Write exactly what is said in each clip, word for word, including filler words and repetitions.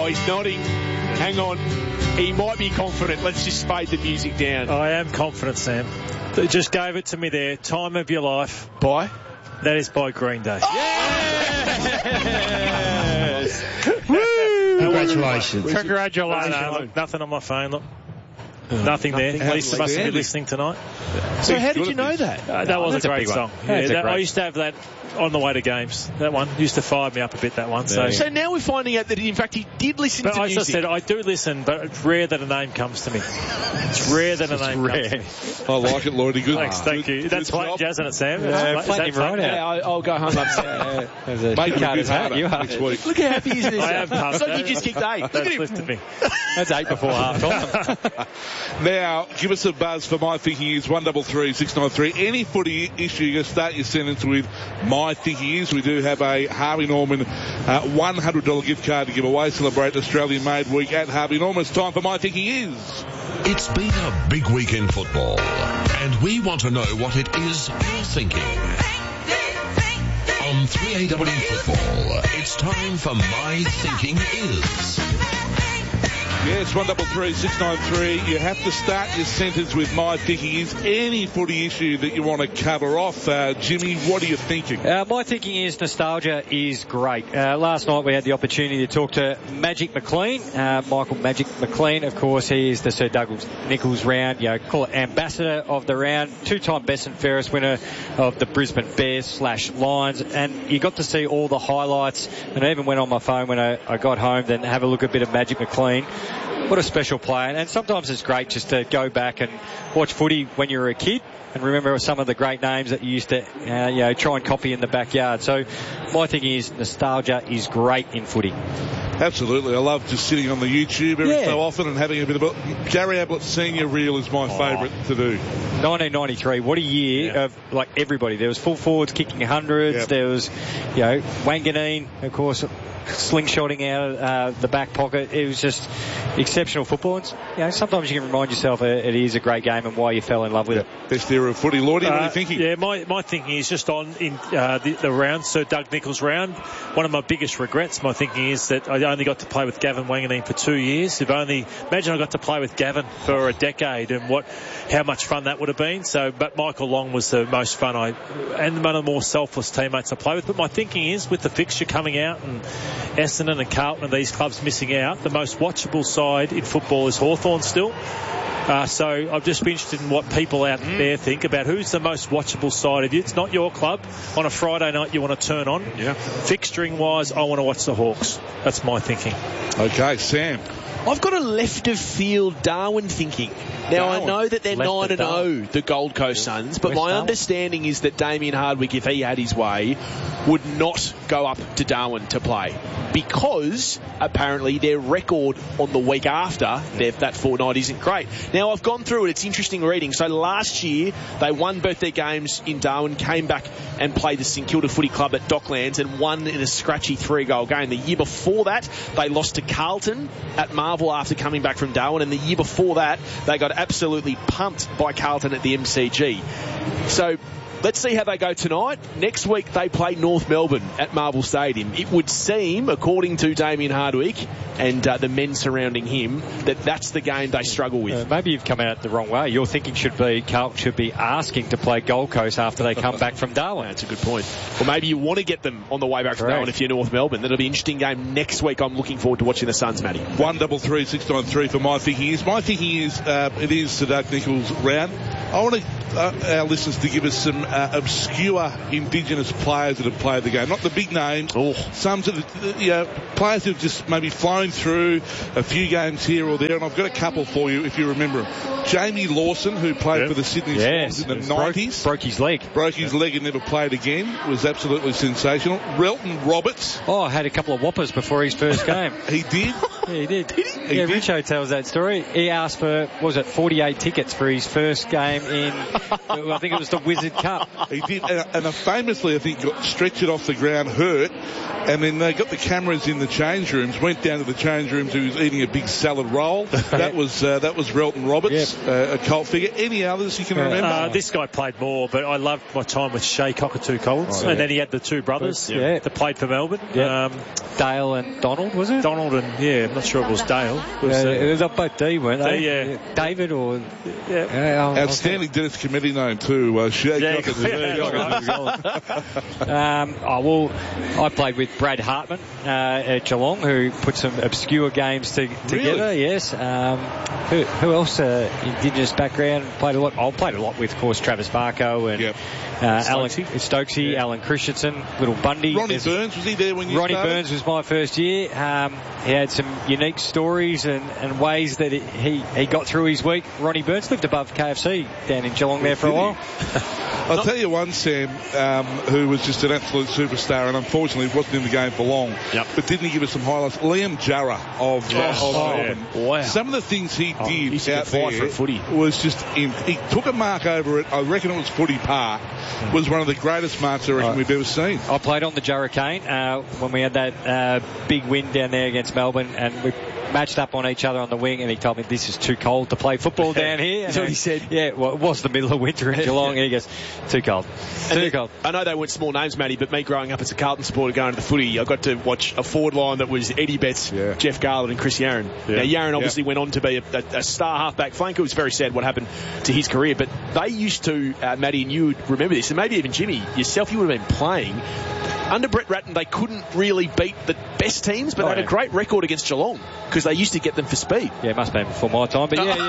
Oh, he's nodding. Hang on. He might be confident. Let's just fade the music down. I am confident, Sam. They just gave it to me there. Time of Your Life. By? That is by Green Day. Yes! Woo! Congratulations. Congratulations. No, no, look, nothing on my phone. Look. Nothing there. Nothing. Lisa must be listening tonight. So how did you know that? Uh, that was a great song. Yeah, That's a that, great- I used to have that on the way to games. That one used to fire me up a bit. That one. So, So now we're finding out that, in fact, he did listen but to as I music. said, I do listen, but it's rare that a name comes to me. It's rare that a name comes to me. I like it, Lloydie. Good. Thanks, thank you. Good- That's good flat job. jazz, isn't it, Sam? Yeah, Is flat that him flat? right out. Yeah, I, I'll go home upstairs. There's a Make big it a card bit as hat. harder You are. next week. Look how happy he is. in his I am pumped. It's like he just kicked eight. Look That's at him. lifted me. That's eight before half time. Now, give us a buzz for My Thinking Is one double three six nine three. Any footy issue, you start your sentence with My Thinking Is. We do have a Harvey Norman uh, one hundred dollars gift card to give away. Celebrate Australian Made Week at Harvey Norman. It's time for My Thinking Is. It's been a big week in football, and we want to know what it is you're thinking. On three A W Football, it's time for My Thinking Is. Yes, one double three six nine three. You have to start your sentence with My Thinking Is. Any footy issue that you want to cover off. Uh, Jimmy, what are you thinking? Uh, my thinking is nostalgia is great. Uh, last night we had the opportunity to talk to Magic McLean. Uh, Michael Magic McLean, of course, he is the Sir Douglas Nichols round, you know, call it ambassador of the round, two-time Best and Fairest winner of the Brisbane Bears slash Lions, and you got to see all the highlights, and I even went on my phone when I, I got home then have a look at a bit of Magic McLean. What a special player. And sometimes it's great just to go back and watch footy when you were a kid and remember some of the great names that you used to uh, you know, try and copy in the backyard. So my thinking is nostalgia is great in footy. Absolutely. I love just sitting on the YouTube every Yeah. so often and having a bit of a... Gary Ablett Senior reel is my Oh. favourite to do. nineteen ninety-three, what a year Yeah. of like everybody. There was full forwards kicking hundreds. Yep. There was, you know, Wanganeen, of course, slingshotting out of uh, the back pocket. It was just exceptional football. And, you know, sometimes you can remind yourself uh, it is a great game and why you fell in love with it. Best era of footy. Lloydie, what are you Uh, thinking? Yeah, my, my thinking is just on in uh, the, the round, Sir Doug Nichols round. One of my biggest regrets, my thinking is that I only got to play with Gavin Wanganeen for two years. If only, imagine I got to play with Gavin for a decade and what, how much fun that would have been. So, but Michael Long was the most fun I, and one of the more selfless teammates I play with. But my thinking is with the fixture coming out and Essendon and Carlton and these clubs missing out, the most watchable side in football is Hawthorn still. Uh, so I've just been interested in what people out Mm. there think about who's the most watchable side of you. It's not your club. On a Friday night you want to turn on. Yeah. Fixturing wise, I want to watch the Hawks. That's my thinking. Okay, Sam. I've got a left of field Darwin thinking. Now, Darwin. I know that they're Left nine of and oh, the Gold Coast Suns, but West my Darwin. understanding is that Damien Hardwick, if he had his way, would not go up to Darwin to play because apparently their record on the week after their, that fortnight isn't great. Now, I've gone through it. It's interesting reading. So last year, they won both their games in Darwin, came back and played the St Kilda Footy Club at Docklands and won in a scratchy three-goal game. The year before that, they lost to Carlton at Marvel after coming back from Darwin, and the year before that, they got absolutely pumped by Carlton at the M C G. So let's see how they go tonight. Next week they play North Melbourne at Marvel Stadium. It would seem, according to Damien Hardwick and uh, the men surrounding him, that that's the game they struggle with. Uh, maybe you've come out the wrong way. Your thinking should be Carlton should be asking to play Gold Coast after they come back from Darwin. That's a good point. Or maybe you want to get them on the way back from Correct. Darwin if you're North Melbourne. That'll be an interesting game next week. I'm looking forward to watching the Suns, Matty. One double three six nine three for my thinking is. My thinking is uh, it is Sir Doug Nichols round. I want to, uh, our listeners to give us some uh, obscure Indigenous players that have played the game. Not the big names. Oh. Some sort of, you know, players who've just maybe flown through a few games here or there. And I've got a couple for you if you remember them. Jamie Lawson, who played Yep. for the Sydney Yes, Swans in the broke, nineties. broke his leg. Broke his leg and never played again. Was absolutely sensational. Relton Roberts. Oh, had a couple of whoppers before his first game. He did. Yeah, he did. He yeah, did? Richo tells that story. He asked for, what was it, forty-eight tickets for his first game in, I think it was the Wizard Cup. He did, and, and uh, famously, I think, got stretchered off the ground, hurt, and then they got the cameras in the change rooms. Went down to the change rooms. He was eating a big salad roll. That was uh, that was Relton Roberts, Yep. uh, a cult figure. Any others you can remember? Uh, this guy played more, but I loved my time with Shea Cockatoo Collins. Oh, yeah. And then he had the two brothers Yeah. that played for Melbourne. Yeah. Um, Dale and Donald, was it? Donald and, yeah, I'm not sure if it was Dale. It was, Uh, uh, it was up both D, weren't they? Yeah, yeah. David or... yeah. Yeah, I'll- Outstanding Dennis committee name too. Uh, Shea Yeah, Cockett. yeah. Um, oh, well, I played with Brad Hartman uh, at Geelong, who put some obscure games to, together. Really? Yes. Um, who, who else? Uh, Indigenous background. Played a lot. I played a lot with, of course, Travis Barco and Yep. uh, Alan Stokesy. Stokesy, Yeah. Alan Christensen, Little Bundy. Ronnie There's- Burns, was he there when you Ronnie started? Burns was my first year. Um, he had some unique stories and, and ways that it, he, he got through his week. Ronnie Burns lived above K F C down in Geelong there for a Did he? while. I'll tell you one, Sam, um, who was just an absolute superstar and unfortunately wasn't in the game for long. Yep. But didn't he give us some highlights? Liam Jarrah of, Yes. of Oh, Melbourne. wow. Some of the things he Oh, did he used to out get there fired for a footy. was just, in, he took a mark over it. I reckon it was Footy Park. Was one of the greatest marks I reckon Right. we've ever seen. I played on the Hurricane uh, when we had that uh, big win down there against Melbourne, and we matched up on each other on the wing, and he told me this is too cold to play football down here. That's what he said. Yeah, well, it was the middle of winter in Geelong, and he goes, too cold. Too And cold. I know they weren't small names, Matty, but me growing up as a Carlton supporter going to the footy, I got to watch a forward line that was Eddie Betts, Yeah. Jeff Garland and Chris Yarran. Yeah. Now, Yarran obviously went on to be a, a, a star half-back flanker. It was very sad what happened to his career, but they used to, uh, Matty, and you would remember this, and maybe even Jimmy, yourself, you would have been playing. Under Brett Ratton, they couldn't really beat the best teams, but Oh, they had yeah. a great record against Geelong because they used to get them for speed. Yeah, it must have been before my time, but yeah,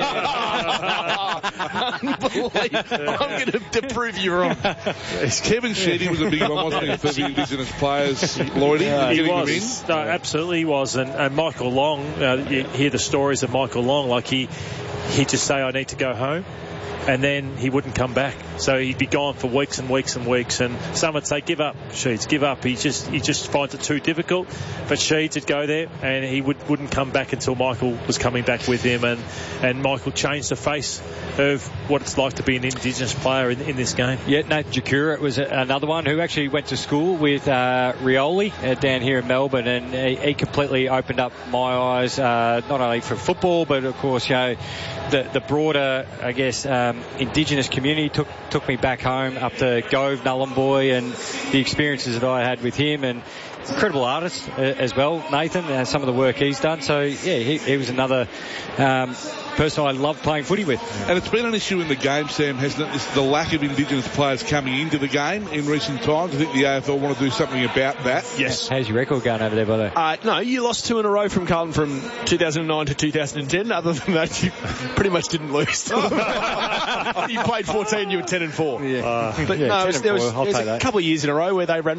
yeah. Unbelievable. I'm going to prove you wrong. Kevin Sheedy was a big one, wasn't he, for the Indigenous players, Lloydie? Yeah, he getting them was. in? No, absolutely he was. And, and Michael Long, uh, you hear the stories of Michael Long, like he, he'd just say, I need to go home. And then he wouldn't come back. So he'd be gone for weeks and weeks and weeks. And some would say, give up, Sheeds, give up. He just he just finds it too difficult. But Sheeds would go there and he would, wouldn't come back until Michael was coming back with him. And, and Michael changed the face of what it's like to be an Indigenous player in, in this game. Yeah, Nate Jakura was a, another one who actually went to school with uh, Rioli uh, down here in Melbourne, and he, he completely opened up my eyes, uh, not only for football, but of course, you know, the, the broader, I guess, um, Indigenous community. Took took me back home up to Gove, Nullumboy, and the experiences that I had with him, and incredible artist uh, as well, Nathan, uh, some of the work he's done. So, yeah, he, he was another um, person I loved playing footy with. And it's been an issue in the game, Sam, hasn't it? It's the lack of Indigenous players coming into the game in recent times. I think the A F L want to do something about that. Yes. How's your record going over there, by the way? Uh, no, you lost two in a row from Carlton from two thousand nine to two thousand ten. Other than that, you pretty much didn't lose. You played fourteen, you were ten and four. Yeah. But Yeah, no, ten it was, and there was, four, I'll there was take a that. couple of years in a row where they ran,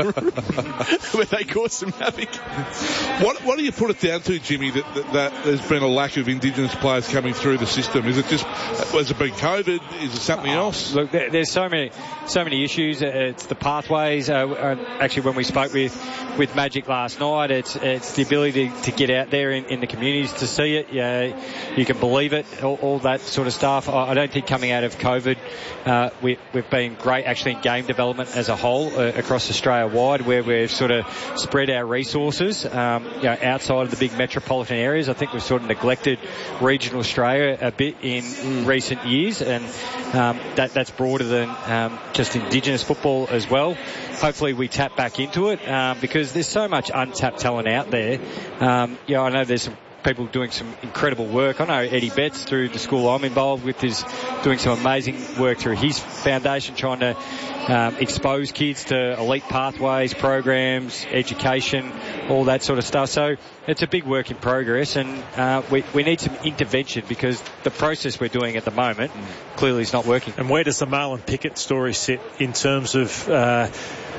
where they caused some havoc. What, what do you put it down to, Jimmy, that, that, that there's been a lack of Indigenous players coming through the system? Is it just, has it been COVID? Is it something else? Look, there, there's so many, so many issues. It's the pathways. Uh, uh, actually, when we spoke with, with Magic last night, it's it's the ability to, to get out there in, in the communities to see it. Yeah, you can believe it. All, all that sort of stuff. I, I don't think coming out of COVID, uh, we, we've been great actually in game development as a whole uh, across Australia wide, where we've sort of spread our resources, um, you know, outside of the big metropolitan areas. I think we've sort of neglected regional Australia a bit in mm. recent years, and um, that that's broader than um, just Indigenous football as well. Hopefully we tap back into it um, because there's so much untapped talent out there. Um, yeah, I know there's some people doing some incredible work. I know Eddie Betts, through the school I'm involved with, is doing some amazing work through his foundation, trying to um, expose kids to elite pathways, programs, education, all that sort of stuff. So it's a big work in progress, and uh, we, we need some intervention because the process we're doing at the moment clearly is not working. And where does the Marlon Pickett story sit in terms of uh,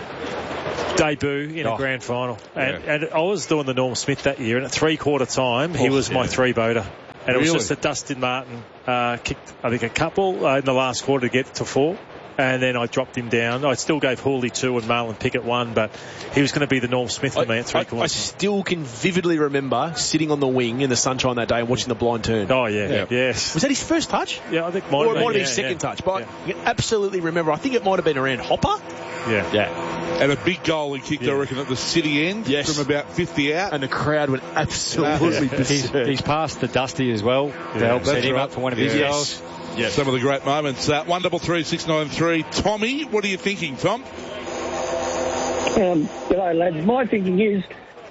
debut in Oh. a grand final? And, Yeah. and I was doing the Norm Smith that year, and at three-quarter time, he Oh, was my yeah. three-voter. And it was Really? just that Dustin Martin uh, kicked, I think, a couple uh, in the last quarter to get to four. And then I dropped him down. I still gave Hawley two and Marlon Pickett one, but he was going to be the Norm Smith for me at three I, I quarters. still can vividly remember sitting on the wing in the sunshine that day and watching the blind turn. Oh, yeah, Yeah. yes. Was that his first touch? Yeah, I think might Or have it been, might have been yeah, his second yeah. touch, but Yeah. I can absolutely remember. I think it might have been around Hopper. Yeah. Yeah. And a big goal he kicked, Yeah. I reckon, at the city end Yes. from about fifty out. And the crowd went absolutely Yeah. He's, berserk. he's passed the Dusty as well to Yeah, help set that's him right. up for one of his Yeah. goals. Yes. Some of the great moments. Uh, one double three six nine three. Tommy, what are you thinking, Tom? Um, g'day, lads. My thinking is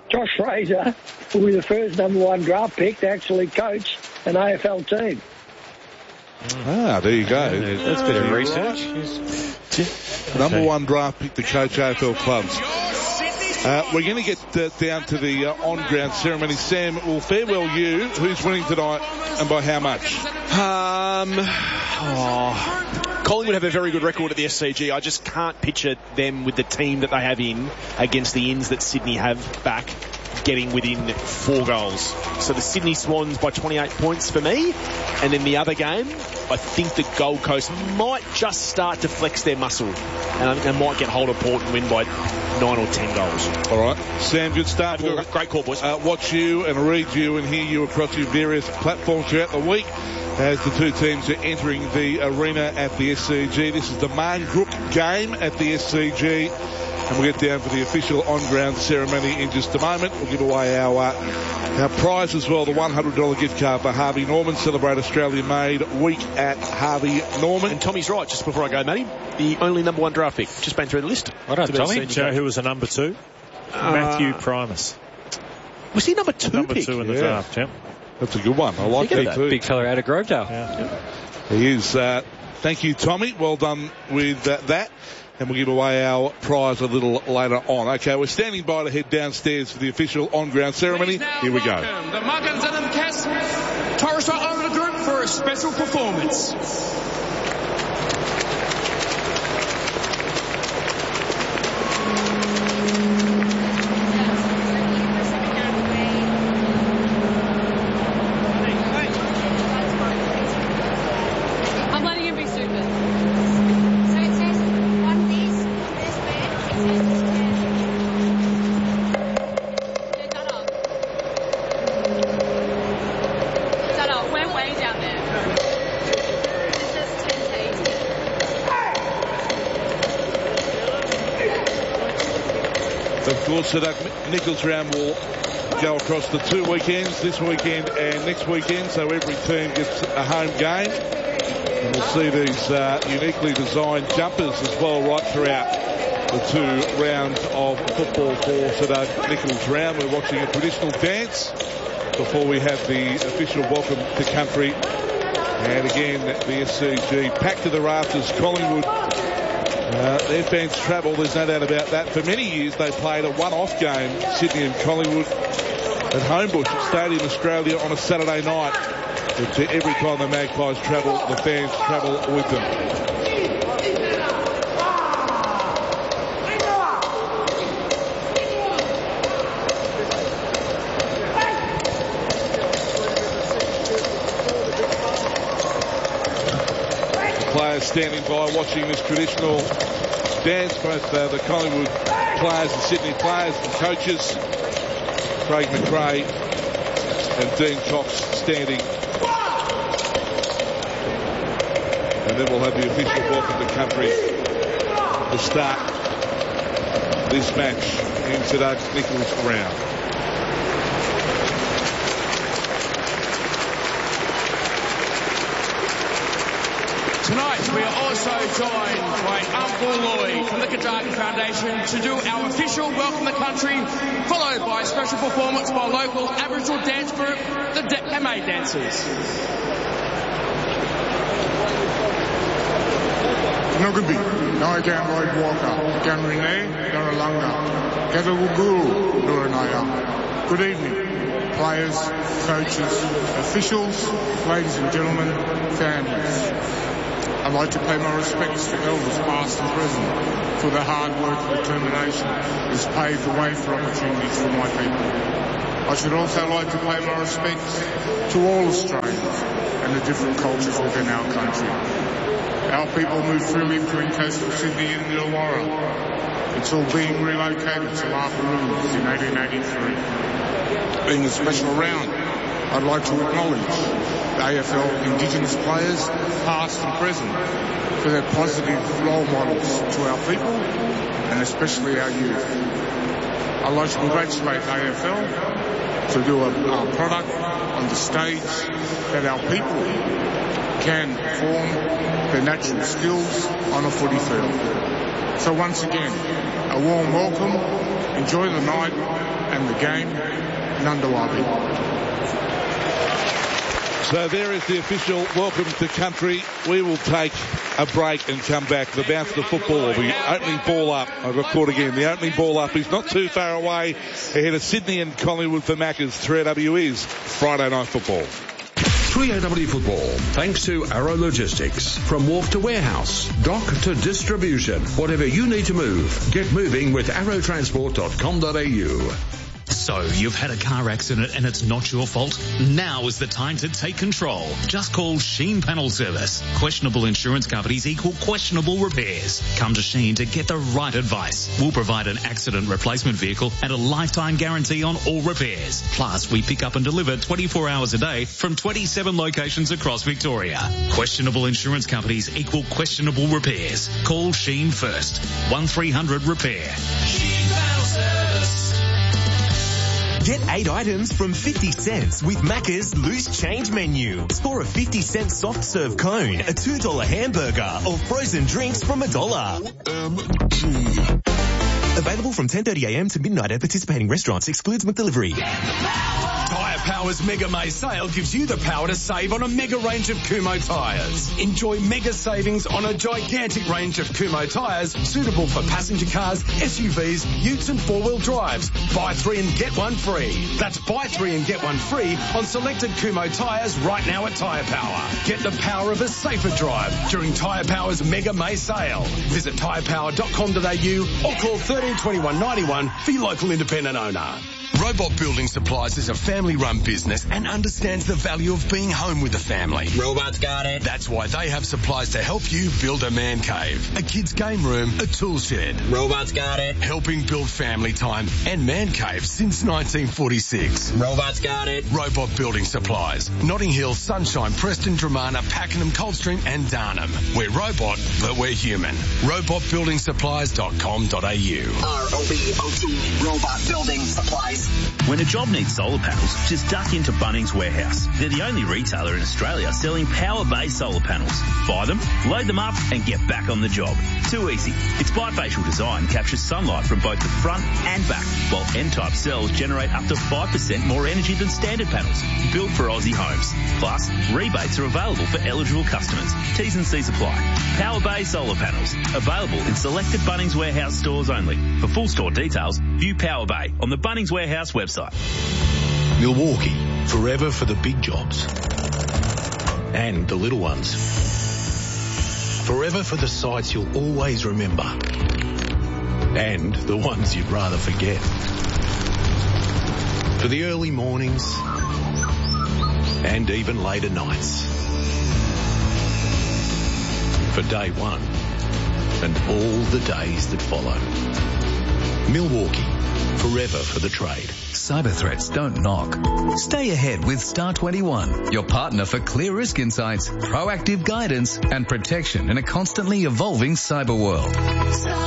Josh Fraser will be the first number one draft pick to actually coach an A F L team. Ah, there you go. Yeah, that's a bit of research. Number one draft pick to coach A F L clubs. Uh, we're going to get uh, down to the uh, on-ground ceremony. Sam, will farewell you. Who's winning tonight and by how much? Um, oh, Collingwood have a very good record at the S C G. I just can't picture them with the team that they have in against the ins that Sydney have back getting within four goals. So the Sydney Swans by twenty-eight points for me. And then the other game, I think the Gold Coast might just start to flex their muscle. And I think they might get hold of Port and win by nine or ten goals. All right. Sam, good start. We'll, great call, boys. Uh, watch you and read you and hear you across your various platforms throughout the week as the two teams are entering the arena at the S C G. This is the Marngrook game at the S C G. And we'll get down for the official on-ground ceremony in just a moment. We'll give away our uh, our prize as well, the one hundred dollars gift card for Harvey Norman. Celebrate Australia Made week at Harvey Norman. And Tommy's right, just before I go, Matty. The only number one draft pick. Just been through the list. Well done, Tommy. Do you know who was a number two? Uh, Matthew Primus. Was he number two Number pick? two in the Yeah. draft, yeah. That's a good one. I like that too. Big fella out of Grovedale. Yeah. He is. Uh, thank you, Tommy. Well done with uh, that. And we'll give away our prize a little later on. Okay, we're standing by to head downstairs for the official on-ground ceremony. Here we go. The Muggins and the Cass Torres Owner Group for a special performance. I'm letting him be stupid. So it says on this, this bed, it says this bed. Yeah, Dada. Dada, we're way down there. It says ten Ks. Of course, the Doug Nichols round will go across the two weekends, this weekend and next weekend, so every team gets a home game. And we'll see these uh, uniquely designed jumpers as well right throughout the two rounds of football for Sir Doug Nichols round. We're watching a traditional dance before we have the official welcome to country. And again, the S C G packed to the rafters. Collingwood, uh, their fans travel, there's no doubt about that. For many years they played a one-off game, Sydney and Collingwood, at Homebush Stadium, Australia, on a Saturday night. But every time the Magpies travel, the fans travel with them. Players standing by watching this traditional dance, both uh, the Collingwood players, the Sydney players and coaches, Craig McRae and Dean Cox standing. And then we'll have the official welcome to country to start this match in Sir Doug Nichols round. Tonight we are also joined by Uncle Lloyd from the Kajagan Foundation to do our official welcome to country, followed by a special performance by local Aboriginal dance group, the De- M A Dancers. Nogabi, Naigan Lloyd Walker, Ganrine, Daralanga, Gadawuguru, Duranaya. Good evening, players, coaches, officials, ladies and gentlemen, families. I'd like to pay my respects to elders past and present for their hard work and determination that has paved the way for opportunities for my people. I should also like to pay my respects to all Australians and the different cultures within our country. Our people move freely between coastal Sydney and Illawarra. It's all being relocated to Larparoons in eighteen eighty-three. Being a special round, I'd like to acknowledge the A F L Indigenous players, past and present, for their positive role models to our people and especially our youth. I'd like to congratulate the A F L to do a, a product on the stage that our people can perform their natural skills on a footy field. So once again, a warm welcome, enjoy the night, and the game, Nundawabi. So there is the official welcome to country. We will take a break and come back. The bounce of the football, the opening ball up. I've got caught again. The opening ball up is not too far away ahead of Sydney and Collingwood for Maccas. three A W is Friday Night Football. three A W Football, thanks to Arrow Logistics. From wharf to warehouse, dock to distribution, whatever you need to move, get moving with arrow transport dot com dot a u. So, you've had a car accident and it's not your fault? Now is the time to take control. Just call Sheen Panel Service. Questionable insurance companies equal questionable repairs. Come to Sheen to get the right advice. We'll provide an accident replacement vehicle and a lifetime guarantee on all repairs. Plus, we pick up and deliver twenty-four hours a day from twenty-seven locations across Victoria. Questionable insurance companies equal questionable repairs. Call Sheen first. one three hundred repair. Sheen Panel Service. Get eight items from fifty cents with Macca's Loose Change Menu. Score a fifty cent soft serve cone, a two dollar hamburger, or frozen drinks from a dollar. M G. Available from ten thirty a m to midnight at participating restaurants. Excludes McDelivery. Tyre Power's Mega May sale gives you the power to save on a mega range of Kumho tyres. Enjoy mega savings on a gigantic range of Kumho tyres suitable for passenger cars, S U Vs, utes and four-wheel drives. Buy three and get one free. That's buy three and get one free on selected Kumho tyres right now at Tyre Power. Get the power of a safer drive during Tyre Power's Mega May sale. Visit tyre power dot com dot a u or call thirteen twenty-one ninety-one for your local independent owner. Robot Building Supplies is a family-run business and understands the value of being home with the family. Robots got it. That's why they have supplies to help you build a man cave, a kid's game room, a tool shed. Robots got it. Helping build family time and man caves since nineteen forty-six. Robots got it. Robot Building Supplies. Notting Hill, Sunshine, Preston, Dramana, Pakenham, Coldstream and Darnham. We're robot, but we're human. robot building supplies dot com dot a u. R O B O T, Robot Building Supplies. When a job needs solar panels, just duck into Bunnings Warehouse. They're the only retailer in Australia selling power-based solar panels. Buy them, load them up, and get back on the job. Too easy. Its bifacial design captures sunlight from both the front and back, while N-type cells generate up to five percent more energy than standard panels. Built for Aussie homes. Plus, rebates are available for eligible customers. T's and C's apply. Power-based solar panels. Available in selected Bunnings Warehouse stores only. For full store details, view Power Bay on the Bunnings Warehouse website. Milwaukee, forever for the big jobs and the little ones. Forever for the sights you'll always remember and the ones you'd rather forget. For the early mornings and even later nights. For day one and all the days that follow. Milwaukee, forever for the trade. Cyber threats don't knock. Stay ahead with Star twenty-one, your partner for clear risk insights, proactive guidance, and protection in a constantly evolving cyber world.